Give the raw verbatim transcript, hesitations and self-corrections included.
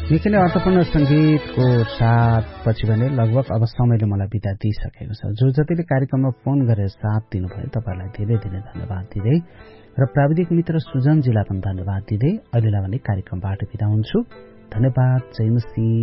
निकै नै अर्थपूर्ण संगीतको साथ पछि भने लगभग अब समयले मलाई बिदा दिइसकेको छ। जो जतिले कार्यक्रममा फोन गरेर साथ दिनुभयो तपाईँलाई धेरै धेरै धन्यवाद दिँदै र प्राविधिक मित्र सुजनजीलाई पनि धन्यवाद दिँदै अहिलेलाई भने कार्यक्रमबाट बिदा हुन्छु। धन्यवाद। जय मसी।